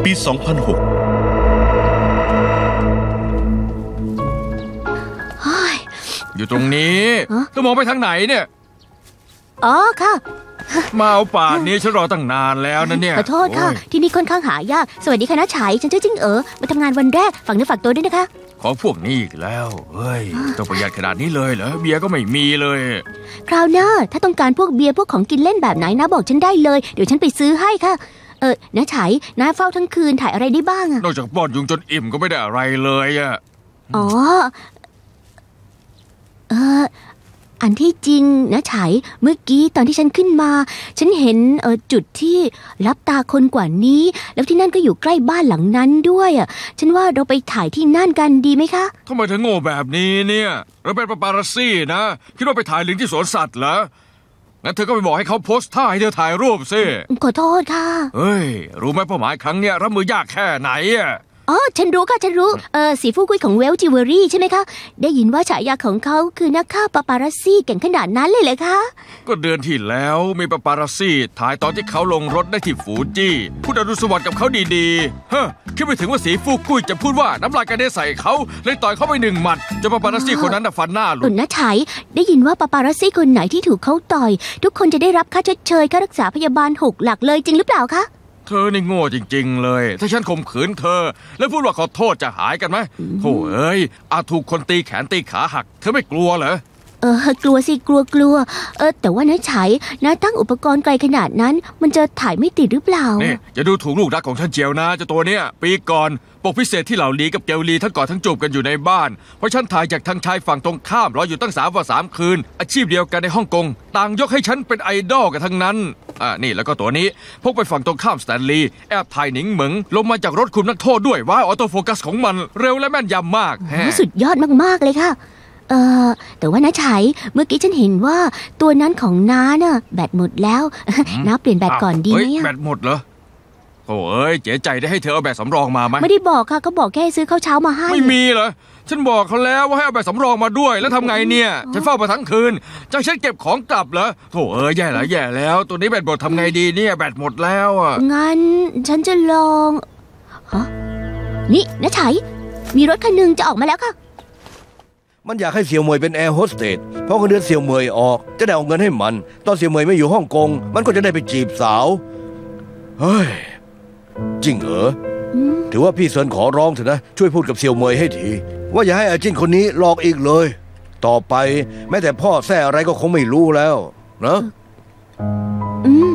ปี 2006 อยู่ตรงนี้จะมองไปทางไหนเนี่ยอ๋อค่ะมาเอาป่านนี้ฉันรอตั้งนานแล้วนะเนี่ยขอโทษค่ะที่นี่ค่อนข้างหายากสวัสดีค่ะน้าฉายฉันชื่อจิ้งมาทำงานวันแรกฝากเนื้อฝากตัวด้วยนะคะของพวกนี้อีกแล้วเฮ้ยต้องประหยัดขนาดนี้เลยเหรอเบียร์ก็ไม่มีเลยคราวหน้าถ้าต้องการพวกเบียร์พวกของกินเล่นแบบไหนนะบอกฉันได้เลยเดี๋ยวฉันไปซื้อให้ค่ะน้าฉายน้าเฝ้าทั้งคืนถ่ายอะไรได้บ้างอะนอกจากป้อนยุงจนอิ่มก็ไม่ได้อะไรเลยอะอ๋ออันที่จริงนะฉายเมื่อกี้ตอนที่ฉันขึ้นมาฉันเห็นจุดที่ลับตาคนกว่านี้แล้วที่นั่นก็อยู่ใกล้บ้านหลังนั้นด้วยอ่ะฉันว่าเราไปถ่ายที่นั่นกันดีไหมคะทำไมเธอโง่แบบนี้เนี่ยเราเป็นปาปารัสซี่นะคิดว่าไปถ่ายลิงที่สวนสัตว์เหรองั้นเธอก็ไปบอกให้เขาโพสท่าให้เธอถ่ายรูปสิขอโทษค่ะเฮ้ยรู้ไหมเป้าหมายครั้งเนี้ยรับมือยากแค่ไหนอ่ะอ๋อฉันรู้ค่ะฉันรู้สีฟูกุ้ยของเวลจิวเวอรี่ใช่ไหมคะได้ยินว่าฉายาของเขาคือนักฆ่าปาปารัสซี่เก่งขนาดนั้นเลยเหรอคะก็เดือนที่แล้วมีปาปารัสซี่ถ่ายตอนที่เขาลงรถได้ที่ฟูจิพูดอรุณสวัสดิ์กับเขาดีๆคิดไม่ถึงว่าสีฟูกุ้ยจะพูดว่าน้ำลายกระเด็นใส่เขาเลยต่อยเขาไป1 หมัดจนปาปารัสซี่คนนั้นฟันหน้าหลุดนะฉายได้ยินว่าปาปารัสซี่คนไหนที่ถูกเขาต่อยทุกคนจะได้รับค่าชดเชยค่ารักษาพยาบาล6 หลักเลยจริงหรือเปล่าคะเธอนี่โง่จริงๆเลยถ้าฉันข่มขืนเธอแล้วพูดว่าขอโทษจะหายกันไหมโธ่เอ้ยอาจถูกคนตีแขนตีขาหักเธอไม่กลัวเหรอกลัวสิกลัวแต่ว่าน้าฉายน้าตั้งอุปกรณ์ไกลขนาดนั้นมันจะถ่ายไม่ติดหรือเปล่านี่อย่าดูถูกลูกรักของฉันเจียวนะเจ้าตัวเนี้ยปีก่อนปกพิเศษที่เหล่าลีกับเกลลีทั้งกอดทั้งจูบกันอยู่ในบ้านเพราะฉันถ่ายจากทางชายฝั่งตรงข้ามรออยู่ตั้ง3 คืนอาชีพเดียวกันในฮ่องกงต่างยกให้ฉันเป็นไอดอลกันทั้งนั้นนี่แล้วก็ตัวนี้พกไปฝั่งตรงข้ามสแตนลีย์แอบถ่ายหนิงเหมิงลงมาจากรถคุมนักโทษด้วยว่าออโต้โฟกัสของมันเร็วและแม่นยำมากสุดยอดมากๆเลยค่ะแต่ว่าน้าฉายเมื่อกี้ฉันเห็นว่าตัวนั้นของน้าน่ะแบตหมดแล้วน้าเปลี่ยนแบตก่อนดีไหมแบตหมดเหรอโอ้เอ้ยเจ๋ใจได้ให้เธอเอาแบตสำรองมาไหมไม่ได้บอกค่ะเขาบอกแค่ซื้อข้าวเช้ามาให้ไม่มีเหรอฉันบอกเขาแล้วว่าให้เอาแบตสำรองมาด้วยแล้วทำไงเนี่ยฉันเฝ้ามาทั้งคืนจะฉันเก็บของกลับเหรอโธ่เอ้ยแย่แล้วตัวนี้แบตหมดทำไงดีเนี่ยแบตหมดแล้วอ่ะงั้นฉันจะลองนี่น้าฉายมีรถคันหนึ่งจะออกมาแล้วค่ะมันอยากให้เสี่ยวเหมยเป็นแอร์โฮสเตสเพราะเงินเดือนเสี่ยวเหมยออกจะได้เอาเงินให้มันตอนเสี่ยวเหมยไม่อยู่ฮ่องกงมันก็จะได้ไปจีบสาวเฮ้ยจริงเหรอถือว่าพี่เซินขอร้องเถอะนะช่วยพูดกับเสี่ยวเหมยให้ทีว่าอย่าให้อาจิ้นคนนี้หลอกอีกเลยต่อไปแม้แต่พ่อแท้อะไรก็คงไม่รู้แล้วนะ